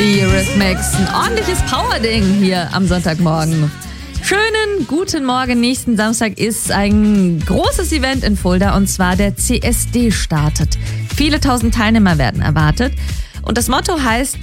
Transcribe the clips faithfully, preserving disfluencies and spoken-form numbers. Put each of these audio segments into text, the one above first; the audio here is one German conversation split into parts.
Die Eurythmics, ein ordentliches Powerding hier am Sonntagmorgen. Schönen guten Morgen. Nächsten Samstag ist ein großes Event in Fulda und zwar der C S D startet. Viele tausend Teilnehmer werden erwartet und das Motto heißt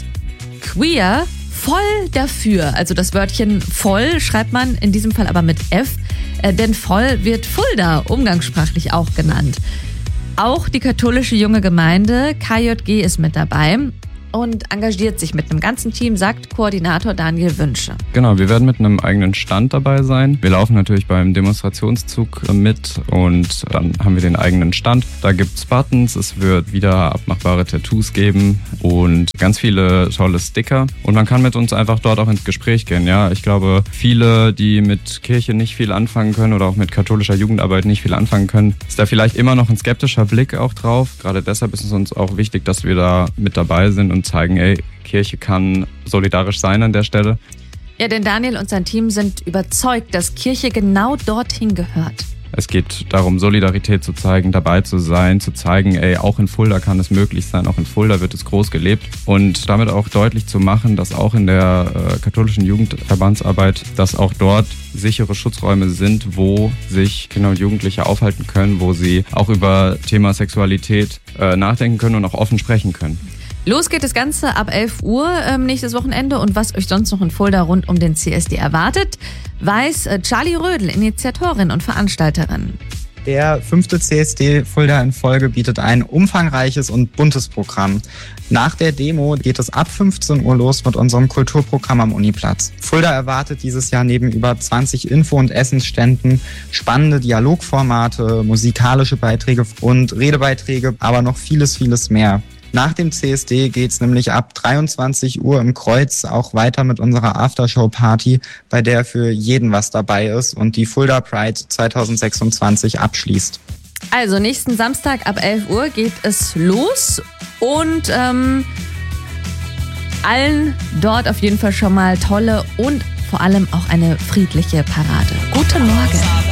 Queer, voll dafür. Also das Wörtchen voll schreibt man in diesem Fall aber mit F, äh, denn voll wird Fulda umgangssprachlich auch genannt. Auch die katholische junge Gemeinde K J G ist mit dabei und engagiert sich mit einem ganzen Team, sagt Koordinator Daniel Wünsche. Genau, wir werden mit einem eigenen Stand dabei sein. Wir laufen natürlich beim Demonstrationszug mit und dann haben wir den eigenen Stand. Da gibt es Buttons, es wird wieder abmachbare Tattoos geben und ganz viele tolle Sticker. Und man kann mit uns einfach dort auch ins Gespräch gehen. Ja, ich glaube, viele, die mit Kirche nicht viel anfangen können oder auch mit katholischer Jugendarbeit nicht viel anfangen können, ist da vielleicht immer noch ein skeptischer Blick auch drauf. Gerade deshalb ist es uns auch wichtig, dass wir da mit dabei sind und zeigen, ey, Kirche kann solidarisch sein an der Stelle. Ja, denn Daniel und sein Team sind überzeugt, dass Kirche genau dorthin gehört. Es geht darum, Solidarität zu zeigen, dabei zu sein, zu zeigen, ey, auch in Fulda kann es möglich sein, auch in Fulda wird es groß gelebt und damit auch deutlich zu machen, dass auch in der äh, katholischen Jugendverbandsarbeit, dass auch dort sichere Schutzräume sind, wo sich Kinder und Jugendliche aufhalten können, wo sie auch über Thema Sexualität äh, nachdenken können und auch offen sprechen können. Los geht das Ganze ab elf Uhr ähm, nächstes Wochenende und was euch sonst noch in Fulda rund um den C S D erwartet, weiß äh, Charlie Rödel, Initiatorin und Veranstalterin. Der fünfte C S D Fulda in Folge bietet ein umfangreiches und buntes Programm. Nach der Demo geht es ab fünfzehn Uhr los mit unserem Kulturprogramm am Uniplatz. Fulda erwartet dieses Jahr neben über zwanzig Info- und Essensständen spannende Dialogformate, musikalische Beiträge und Redebeiträge, aber noch vieles, vieles mehr. Nach dem C S D geht's nämlich ab dreiundzwanzig Uhr im Kreuz auch weiter mit unserer Aftershow-Party, bei der für jeden was dabei ist und die Fulda Pride zwanzig sechsundzwanzig abschließt. Also nächsten Samstag ab elf Uhr geht es los und ähm, allen dort auf jeden Fall schon mal tolle und vor allem auch eine friedliche Parade. Guten Morgen.